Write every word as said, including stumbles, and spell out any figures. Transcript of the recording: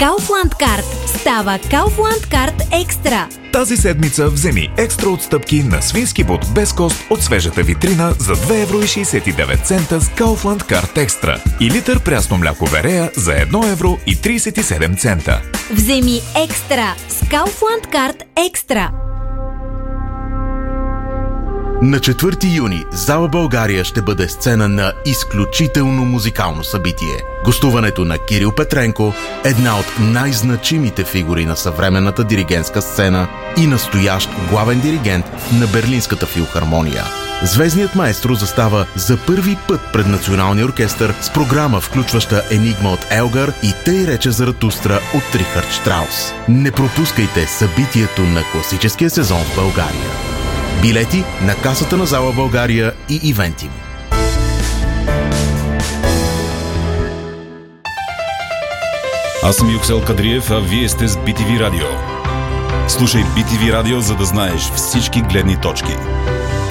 Kaufland Card става Kaufland Card Extra. Тази седмица вземи екстра отстъпки на свински бут без кост от свежата витрина за две евро и шейсет и девет цента с Kaufland Card Extra и литър прясно мляко Верея за едно евро и трийсет и седем цента. Вземи екстра с Kaufland Card Extra. На четвърти юни зала България ще бъде сцена на изключително музикално събитие. Гостуването на Кирил Петренко, една от най-значимите фигури на съвременната диригентска сцена и настоящ главен диригент на Берлинската филхармония. Звездният маестро застава за първи път пред Националния оркестър с програма, включваща Енигма от Елгар и Тъй рече Заратустра от Рихард Штраус. Не пропускайте събитието на класическия сезон в България. Билети на касата на зала България и Ивентим. Аз съм Юксел Кадриев, а вие сте с Би Ти Ви Радио. Слушай Би Ти Ви Радио, за да знаеш всички гледни точки.